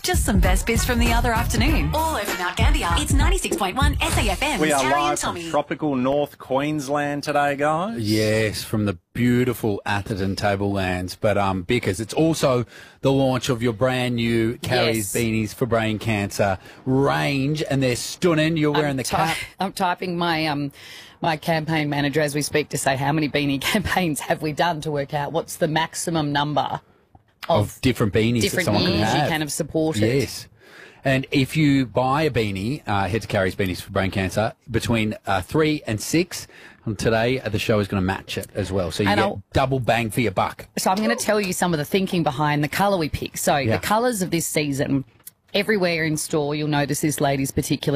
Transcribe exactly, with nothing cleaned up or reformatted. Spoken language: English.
Just some best bits from the other afternoon. All over Mount Gambier. It's ninety-six point one S A F M. We are Harry and live from Tommy. tropical North Queensland today, guys. Yes, from the beautiful Atherton Tablelands. But, um, Bickers, it's also the launch of your brand new Carrie's Yes. Beanies for Brain Cancer range, and they're stunning. You're wearing I'm the ty- cap. I'm typing my um my campaign manager as we speak to say how many beanie campaigns have we done to work out what's the maximum number of, Of different beanies that different someone years can have. you can have supported. Yes. And if you buy a beanie, uh, head to Carrie's Beanies for Brain Cancer, between uh, three and six. And today, uh, the show is going to match it as well. So you And get I'll- double bang for your buck. So I'm going to tell you some of the thinking behind the colour we picked. So Yeah. the colours of this season, everywhere in store, you'll notice this lady's particular